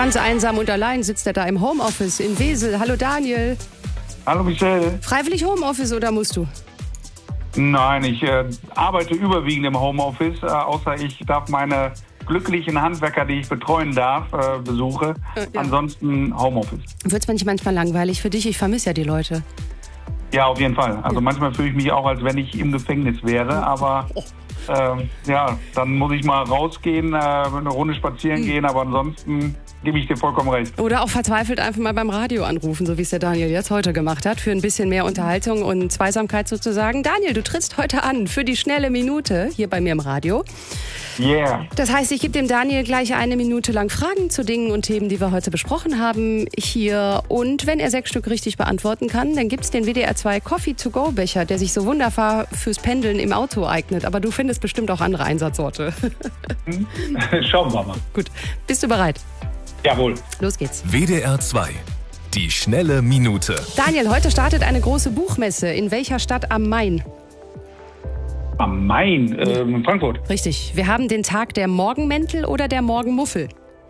Ganz einsam und allein sitzt er da im Homeoffice in Wesel. Hallo Daniel. Hallo Michelle. Freiwillig Homeoffice oder musst du? Nein, ich arbeite überwiegend im Homeoffice, außer ich darf meine glücklichen Handwerker, die ich betreuen darf, besuche. Ja. Ansonsten Homeoffice. Wird's mir nicht manchmal langweilig für dich? Ich vermisse ja die Leute. Ja, auf jeden Fall. Also manchmal fühle ich mich auch, als wenn ich im Gefängnis wäre, aber ja, dann muss ich mal rausgehen, eine Runde spazieren gehen, aber ansonsten gebe ich dir vollkommen recht. Oder auch verzweifelt einfach mal beim Radio anrufen, so wie es der Daniel jetzt heute gemacht hat, für ein bisschen mehr Unterhaltung und Zweisamkeit sozusagen. Daniel, du trittst heute an für die schnelle Minute hier bei mir im Radio. Yeah. Das heißt, ich gebe dem Daniel gleich 1 Minute lang Fragen zu Dingen und Themen, die wir heute besprochen haben hier. Und wenn er 6 Stück richtig beantworten kann, dann gibt es den WDR 2 Coffee-to-go-Becher, der sich so wunderbar fürs Pendeln im Auto eignet. Aber du findest bestimmt auch andere Einsatzorte. Schauen wir mal. Gut, bist du bereit? Jawohl. Los geht's. WDR 2. Die schnelle Minute. Daniel, heute startet eine große Buchmesse. In welcher Stadt am Main? Am Main, in Frankfurt. Richtig. Wir haben den Tag der Morgenmäntel oder der Morgenmuffel.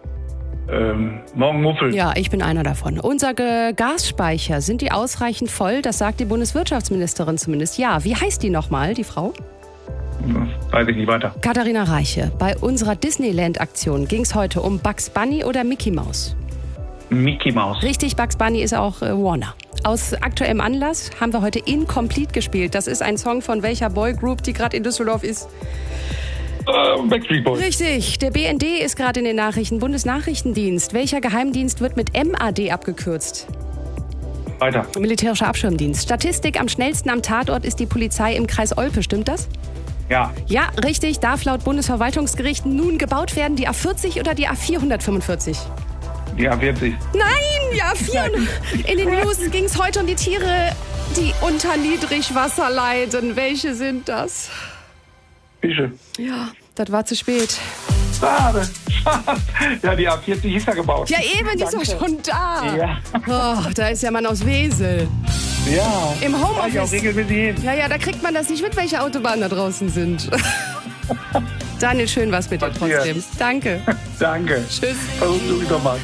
Morgenmuffel. Ja, ich bin einer davon. Unsere Gasspeicher, sind die ausreichend voll? Das sagt die Bundeswirtschaftsministerin zumindest. Ja, wie heißt die nochmal, die Frau? Weiß ich nicht weiter. Katharina Reiche. Bei unserer Disneyland-Aktion ging es heute um Bugs Bunny oder Mickey Mouse? Mickey Mouse. Richtig, Bugs Bunny ist auch Warner. Aus aktuellem Anlass haben wir heute Incomplete gespielt. Das ist ein Song von welcher Boygroup, die gerade in Düsseldorf ist? Backstreet Boys. Richtig, der BND ist gerade in den Nachrichten. Bundesnachrichtendienst. Welcher Geheimdienst wird mit MAD abgekürzt? Weiter. Militärischer Abschirmdienst. Statistik: am schnellsten am Tatort ist die Polizei im Kreis Olpe. Stimmt das? Ja. Ja, richtig. Darf laut Bundesverwaltungsgericht nun gebaut werden die A40 oder die A445? Die A40. Nein, die A400. In den News ging es heute um die Tiere, die unter Niedrigwasser leiden. Welche sind das? Fische. Ja, das war zu spät. Schade. Ja, die A40 ist ja gebaut. Ja, eben, die ist doch schon da. Ja. Oh, da ist ja Mann aus Wesel. Ja. Im Fahr ich auch Homeoffice. regelmäßig hin. Ja, da kriegt man das nicht mit, welche Autobahnen da draußen sind. Daniel, schön was mit dir trotzdem. Danke. Danke. Tschüss. Versuch du doch mal.